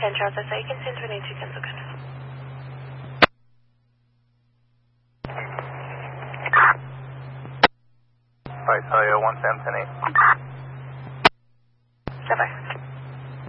10 Charles SA, consent 22 cancel good. Right, 1 Sam 10 8. Bye-bye.